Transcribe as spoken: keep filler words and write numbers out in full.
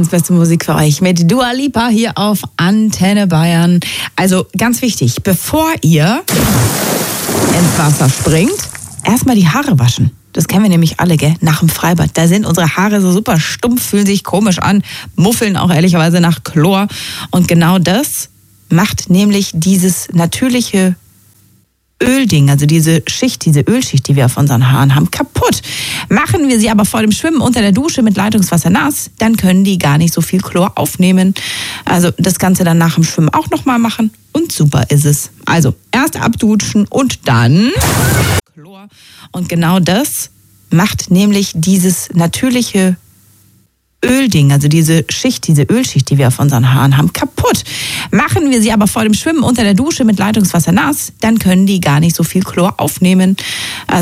Deutschlands beste Musik für euch mit Dua Lipa hier auf Antenne Bayern. Also ganz wichtig, bevor ihr ins Wasser springt, erstmal die Haare waschen. Das kennen wir nämlich alle, gell? Nach dem Freibad. Da sind unsere Haare so super stumpf, fühlen sich komisch an, muffeln auch ehrlicherweise nach Chlor. Und genau das macht nämlich dieses natürliche Ölding, also diese Schicht, diese Ölschicht, die wir auf unseren Haaren haben, kaputt. Machen wir sie aber vor dem Schwimmen unter der Dusche mit Leitungswasser nass, dann können die gar nicht so viel Chlor aufnehmen. Also das Ganze dann nach dem Schwimmen auch nochmal machen und super ist es. Also erst abduschen und dann Chlor. Und genau das macht nämlich dieses natürliche Ölding, also diese Schicht, diese Ölschicht, die wir auf unseren Haaren haben, kaputt. Machen wir sie aber vor dem Schwimmen unter der Dusche mit Leitungswasser nass, dann können die gar nicht so viel Chlor aufnehmen. Also